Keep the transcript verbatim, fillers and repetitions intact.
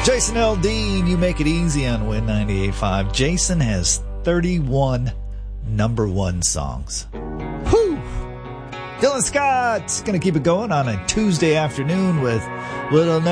Jason Aldean, You Make It Easy on Win ninety-eight point five. Jason has thirty-one number one songs. Whew! Dylan Scott's going to keep it going on a Tuesday afternoon with Little